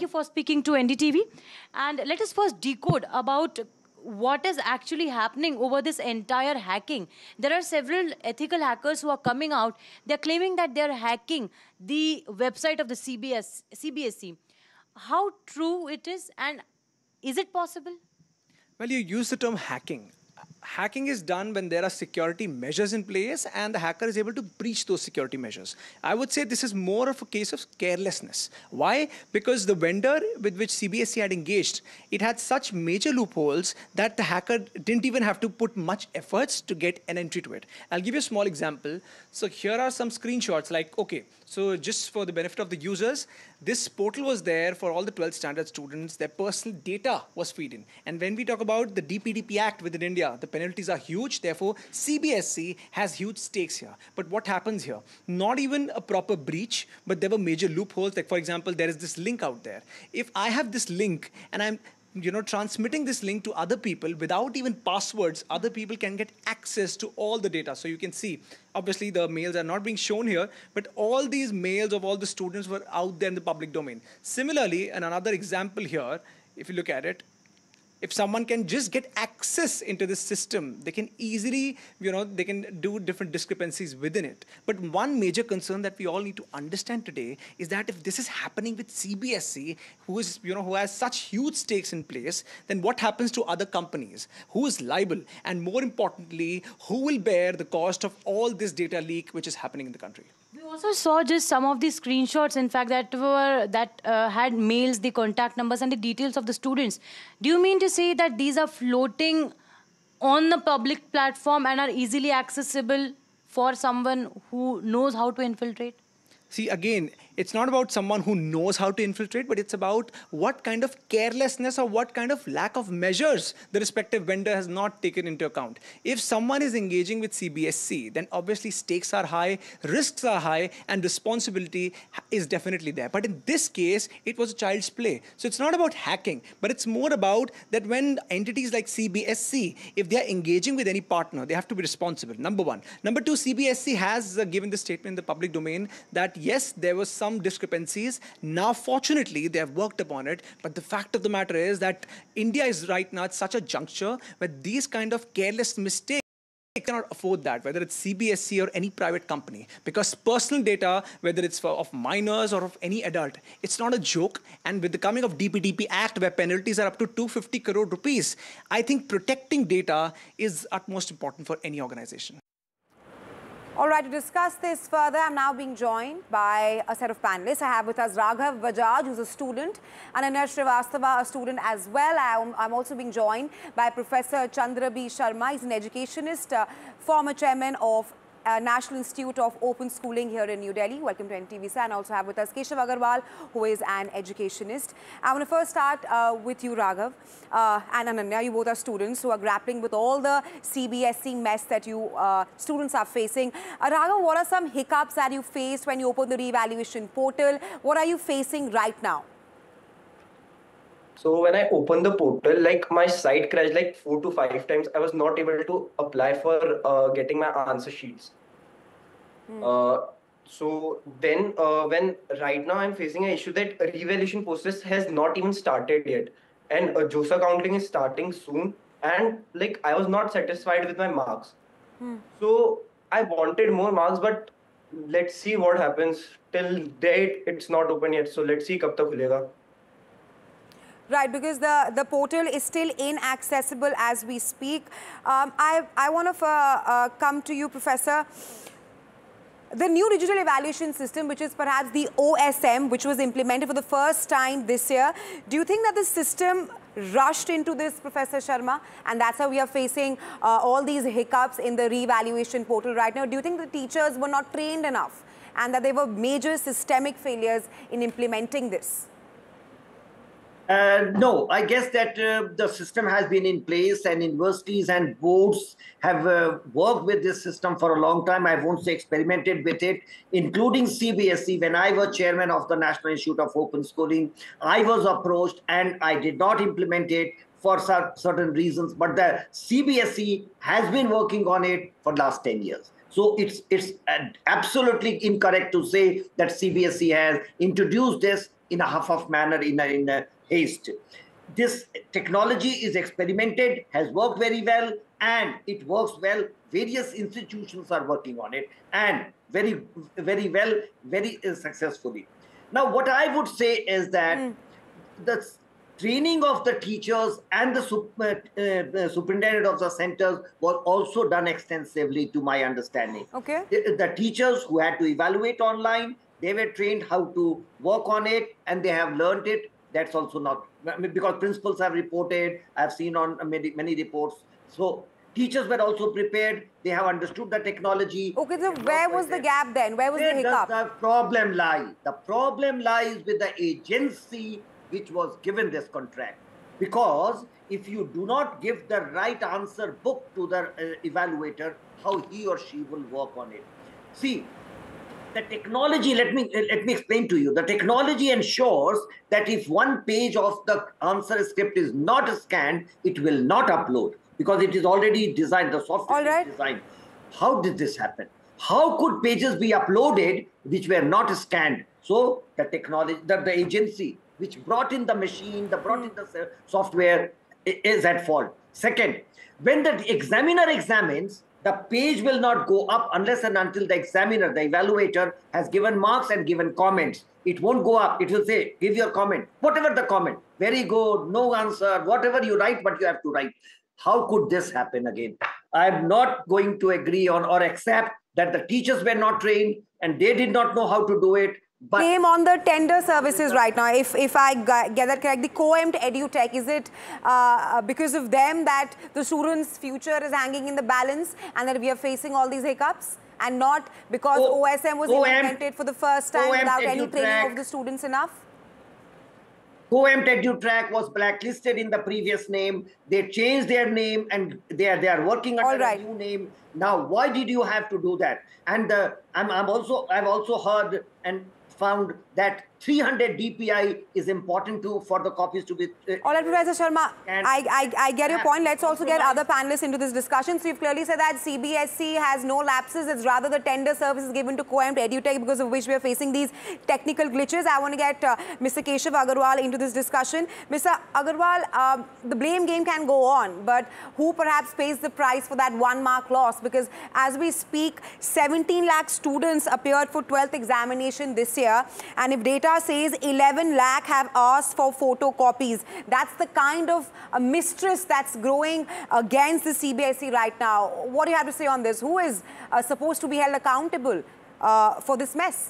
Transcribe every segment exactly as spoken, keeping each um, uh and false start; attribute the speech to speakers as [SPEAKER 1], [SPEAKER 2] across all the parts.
[SPEAKER 1] you for speaking to N D T V. And let us first decode about what is actually happening over this entire hacking. There are several ethical hackers who are coming out. They're claiming that they're hacking the website of the C B S, C B S E. How true it is, and is it possible?
[SPEAKER 2] Well, you use the term hacking. Hacking is done when there are security measures in place and the hacker is able to breach those security measures. I would say this is more of a case of carelessness. Why? Because the vendor with which C B S E had engaged, it had such major loopholes that the hacker didn't even have to put much efforts to get an entry to it. I'll give you a small example. So here are some screenshots like, okay, so just for the benefit of the users, this portal was there for all the twelfth standard students. Their personal data was fed in. And when we talk about the D P D P Act within India, the penalties are huge. Therefore, C B S E has huge stakes here. But what happens here? Not even a proper breach, but there were major loopholes. Like, for example, there is this link out there. If I have this link and I'm you know, transmitting this link to other people without even passwords, other people can get access to all the data. So you can see, obviously the mails are not being shown here, but all these mails of all the students were out there in the public domain. Similarly, and another example here, if you look at it, if someone can just get access into this system, they can easily, you know, they can do different discrepancies within it. But one major concern that we all need to understand today is that if this is happening with C B S E, who is, you know, who has such huge stakes in place, then what happens to other companies? Who is liable? And more importantly, who will bear the cost of all this data leak which is happening in the country?
[SPEAKER 1] We also saw just some of these screenshots, in fact, that were that uh, had mails, the contact numbers, and the details of the students. Do you mean to say that these are floating on the public platform and are easily accessible for someone who knows how to infiltrate?
[SPEAKER 2] See, again, it's not about someone who knows how to infiltrate, but it's about what kind of carelessness or what kind of lack of measures the respective vendor has not taken into account. If someone is engaging with C B S E, then obviously stakes are high, risks are high, and responsibility is definitely there. But in this case, it was a child's play. So it's not about hacking, but it's more about that when entities like C B S E, if they are engaging with any partner, they have to be responsible, number one. Number two, C B S E has uh, given the statement in the public domain that yes, there was some discrepancies. Now, fortunately, they have worked upon it. But the fact of the matter is that India is right now at such a juncture where these kind of careless mistakes cannot afford that, whether it's C B S E or any private company, because personal data, whether it's for, of minors or of any adult, it's not a joke. And with the coming of D P D P Act, where penalties are up to two hundred fifty crore rupees, I think protecting data is utmost important for any organization.
[SPEAKER 3] All right, to discuss this further, I'm now being joined by a set of panelists. I have with us Raghav Bajaj, who's a student, and Ananya Srivastava, a student as well. I'm, I'm also being joined by Professor Chandra B. Sharma. He's an educationist, uh, former chairman of Uh, National Institute of Open Schooling here in New Delhi. Welcome to N T V, sir. And also have with us Keshav Agarwal, who is an educationist. I want to first start uh, with you, Raghav, uh, and Ananya. You both are students who are grappling with all the C B S E mess that you uh, students are facing. Uh, Raghav, what are some hiccups that you faced when you opened the re-evaluation portal? What are you facing right now?
[SPEAKER 4] So when I opened the portal, like my site crashed like four to five times. I was not able to apply for uh, getting my answer sheets. Hmm. Uh, so then uh, when right now I'm facing an issue that re-evaluation process has not even started yet. And uh, JOSA counting is starting soon. And like I was not satisfied with my marks. Hmm. So I wanted more marks, but let's see what happens. Till date, it's not open yet. So let's see kab tak khulega.
[SPEAKER 3] Right, because the, the portal is still inaccessible as we speak. Um, I, I want to uh, uh, come to you, Professor. The new digital evaluation system, which is perhaps the O S M, which was implemented for the first time this year, do you think that the system rushed into this, Professor Sharma, and that's how we are facing uh, all these hiccups in the re-evaluation portal right now? Do you think the teachers were not trained enough and that there were major systemic failures in implementing this?
[SPEAKER 5] Uh, no, I guess that uh, the system has been in place and universities and boards have uh, worked with this system for a long time. I won't say experimented with it, including C B S E. When I was chairman of the National Institute of Open Schooling, I was approached and I did not implement it for certain reasons. But the C B S E has been working on it for the last ten years. So it's, it's absolutely incorrect to say that C B S E has introduced this in a huff-of manner, in a, in a haste. This technology is experimented, has worked very well, and it works well. Various institutions are working on it, and very, very well, very uh, successfully. Now, what I would say is that mm. the training of the teachers and the super, uh, uh, superintendent of the centers was also done extensively, to my understanding.
[SPEAKER 3] Okay.
[SPEAKER 5] The, the teachers who had to evaluate online, they were trained how to work on it, and they have learned it. That's also not, because principals have reported, I've seen on many, many reports. So teachers were also prepared. They have understood the technology.
[SPEAKER 3] Okay, so where was the gap then? Where was
[SPEAKER 5] Where
[SPEAKER 3] the hiccup?
[SPEAKER 5] does the problem lie? The problem lies with the agency which was given this contract. Because if you do not give the right answer book to the uh, evaluator, how he or she will work on it. See, the technology, let me, let me explain to you. The technology ensures that if one page of the answer script is not scanned, it will not upload because it is already designed, the software
[SPEAKER 3] All right.
[SPEAKER 5] is designed. How did this happen? How could pages be uploaded which were not scanned? So the technology, the, the agency which brought in the machine, the brought in the software is at fault. Second, when the examiner examines, the page will not go up unless and until the examiner, the evaluator, has given marks and given comments. It won't go up. It will say, give your comment, whatever the comment. Very good, no answer, whatever you write, but you have to write. How could this happen again? I'm not going to agree on or accept that the teachers were not trained and they did not know how to do it. But
[SPEAKER 3] Blame on the tender services right now. If if I get that correct, the COEMT EduTech, is it uh, because of them that the students' future is hanging in the balance and that we are facing all these hiccups? And not because
[SPEAKER 5] O
[SPEAKER 3] O S M was
[SPEAKER 5] COEMT,
[SPEAKER 3] implemented for the first time
[SPEAKER 5] COEMT
[SPEAKER 3] without any training
[SPEAKER 5] EduTrack.
[SPEAKER 3] of the students enough?
[SPEAKER 5] COEMT EduTrack was blacklisted in the previous name. They changed their name and they are, they are working under
[SPEAKER 3] right.
[SPEAKER 5] a new name. Now, why did you have to do that? And uh, I'm, I'm also, I've also heard and found that three hundred D P I is important too for the copies to be... Uh,
[SPEAKER 3] All right, Professor Sharma, I, I, I get your point. Let's also get other panelists into this discussion. So you've clearly said that C B S E has no lapses. It's rather the tender services given to COEMT EduTech because of which we are facing these technical glitches. I want to get uh, Mister Keshav Agarwal into this discussion. Mister Agarwal, um, the blame game can go on, but who perhaps pays the price for that one mark loss? Because as we speak, seventeen lakh students appeared for twelfth examination this year. And if data says eleven lakh have asked for photocopies, that's the kind of uh, mistress that's growing against the C B S E right now. What do you have to say on this? Who is uh, supposed to be held accountable uh, for this mess?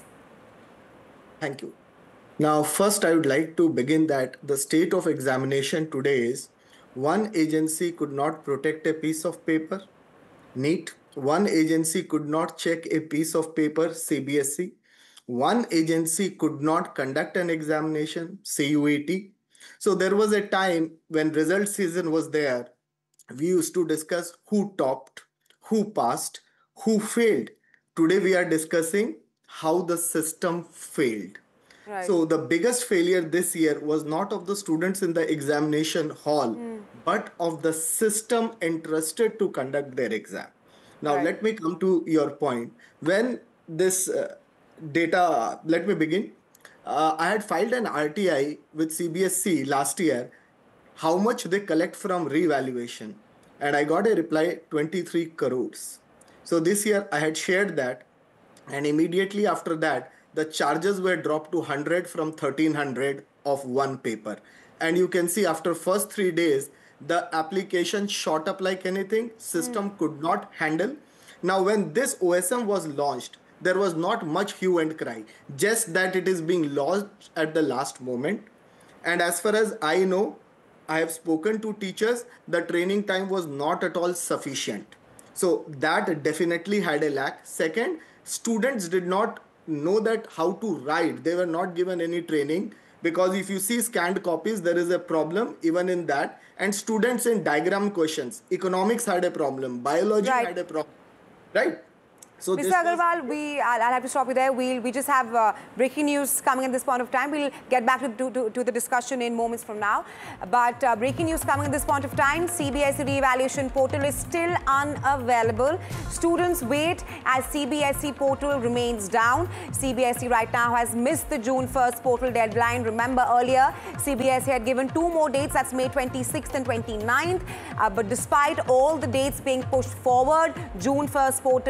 [SPEAKER 6] Thank you. Now, first, I would like to begin that the state of examination today is one agency could not protect a piece of paper, NEET. One agency could not check a piece of paper, C B S E. One agency could not conduct an examination, C U E T. So there was a time when result season was there, we used to discuss who topped, who passed, who failed. Today we are discussing how the system failed.
[SPEAKER 3] Right.
[SPEAKER 6] So the biggest failure this year was not of the students in the examination hall, mm. but of the system entrusted to conduct their exam. Now, right. let me come to your point. When this uh, data, let me begin. Uh, I had filed an R T I with C B S E last year, how much they collect from revaluation. And I got a reply, twenty-three crores. So this year I had shared that. And immediately after that, the charges were dropped to one hundred from thirteen hundred of one paper. And you can see after first three days, the application shot up like anything. System mm. could not handle. Now, when this O S M was launched, there was not much hue and cry, just that it is being launched at the last moment. And as far as I know, I have spoken to teachers, the training time was not at all sufficient. So that definitely had a lack. Second, students did not know that how to write. They were not given any training, because if you see scanned copies, there is a problem even in that. And students in diagram questions, economics had a problem, biology
[SPEAKER 3] right.
[SPEAKER 6] had a problem, right? So
[SPEAKER 3] Mister
[SPEAKER 6] this was-
[SPEAKER 3] Agarwal, we, I'll, I'll have to stop you there. We'll, we just have uh, breaking news coming at this point of time. We'll get back to, to, to, to the discussion in moments from now. But uh, breaking news coming at this point of time, C B S E re-evaluation portal is still unavailable. Students wait as C B S E portal remains down. C B S E right now has missed the June first portal deadline. Remember earlier, C B S E had given two more dates, that's May twenty-sixth and twenty-ninth. Uh, but despite all the dates being pushed forward, June first portal